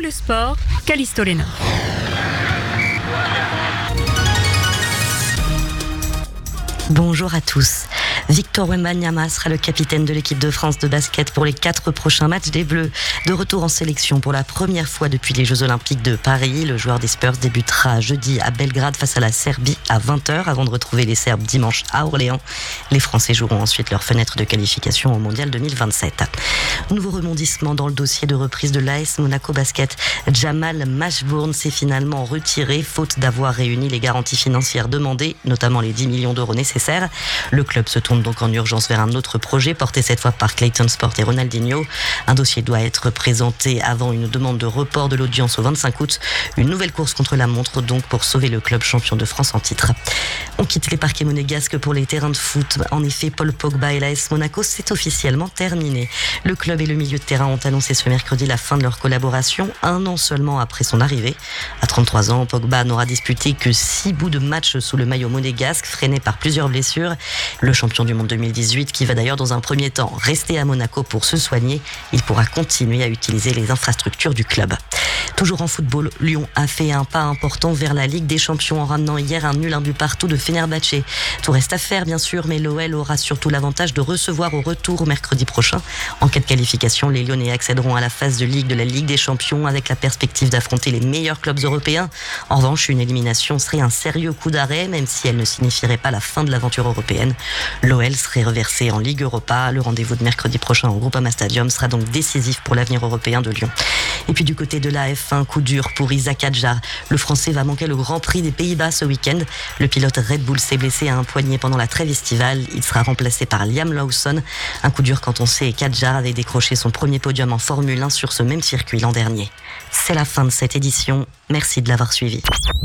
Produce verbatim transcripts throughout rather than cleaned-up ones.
le sport, Callisto Lena. Bonjour à tous. Victor Wembanyama sera le capitaine de l'équipe de France de basket pour les quatre prochains matchs des Bleus. De retour en sélection pour la première fois depuis les Jeux Olympiques de Paris, le joueur des Spurs débutera jeudi à Belgrade face à la Serbie à vingt heures avant de retrouver les Serbes dimanche à Orléans. Les Français joueront ensuite leur fenêtre de qualification au Mondial deux mille vingt-sept. Nouveau rebondissement dans le dossier de reprise de l'A S Monaco Basket. Jamal Mashburn s'est finalement retiré faute d'avoir réuni les garanties financières demandées, notamment les dix millions d'euros nécessaires. Le club se tourne donc en urgence vers un autre projet porté cette fois par Clayton Sport et Ronaldinho. Un dossier doit être présenté avant une demande de report de l'audience au vingt-cinq août. Une nouvelle course contre la montre donc pour sauver le club champion de France en titre. On quitte les parquets monégasques pour les terrains de foot. En effet, Paul Pogba et l'A S Monaco, c'est officiellement terminé. Le club et le milieu de terrain ont annoncé ce mercredi la fin de leur collaboration, un an seulement après son arrivée. À trente-trois ans, Pogba n'aura disputé que six bouts de match sous le maillot monégasque, freiné par plusieurs blessures. Le champion du monde deux mille dix-huit, qui va d'ailleurs dans un premier temps rester à Monaco pour se soigner, il pourra continuer à utiliser les infrastructures du club. Toujours en football, Lyon a fait un pas important vers la Ligue des Champions en ramenant hier un nul un but partout de Fenerbahçe. Tout reste à faire bien sûr, mais l'O L aura surtout l'avantage de recevoir au retour mercredi prochain. En cas de qualification, les Lyonnais accéderont à la phase de Ligue de la Ligue des Champions avec la perspective d'affronter les meilleurs clubs européens. En revanche, une élimination serait un sérieux coup d'arrêt, même si elle ne signifierait pas la fin de l'aventure européenne. L'O L serait reversé en Ligue Europa. Le rendez-vous de mercredi prochain au Groupama Stadium sera donc décisif pour l'avenir européen de Lyon. Et puis du côté de la F un, coup dur pour Isaac Hadjar. Le Français va manquer le Grand Prix des Pays-Bas ce week-end. Le pilote Red Bull s'est blessé à un poignet pendant la trêve estivale. Il sera remplacé par Liam Lawson. Un coup dur quand on sait qu'Hadjar avait décroché son premier podium en Formule un sur ce même circuit l'an dernier. C'est la fin de cette édition. Merci de l'avoir suivi.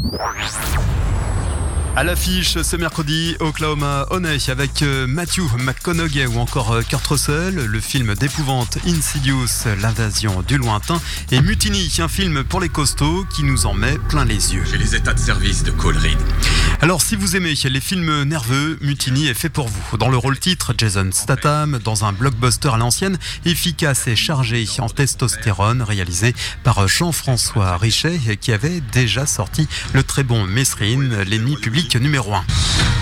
À l'affiche ce mercredi, Oklahoma Honey avec Matthew McConaughey ou encore Kurt Russell, le film d'épouvante Insidious, l'invasion du lointain, et Mutiny, un film pour les costauds qui nous en met plein les yeux. J'ai les états de service de Cole Reed. Alors si vous aimez les films nerveux, Mutiny est fait pour vous. Dans le rôle titre, Jason Statham, dans un blockbuster à l'ancienne, efficace et chargé en testostérone, réalisé par Jean-François Richet, qui avait déjà sorti le très bon Mesrine, l'ennemi public numéro un.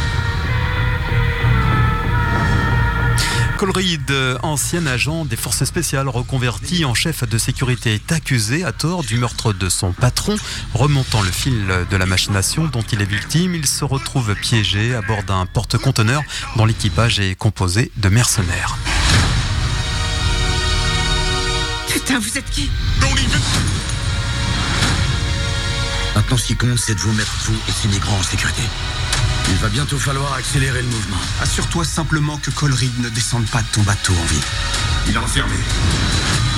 Cole Reed, ancien agent des forces spéciales reconverti en chef de sécurité, est accusé à tort du meurtre de son patron. Remontant le fil de la machination dont il est victime, il se retrouve piégé à bord d'un porte-conteneur dont l'équipage est composé de mercenaires. Putain, vous êtes qui ? Maintenant, ce qui compte, c'est de vous mettre, vous et ces migrants, en sécurité. Il va bientôt falloir accélérer le mouvement. Assure-toi simplement que Cole Reed ne descende pas de ton bateau en vie. Il est enfermé.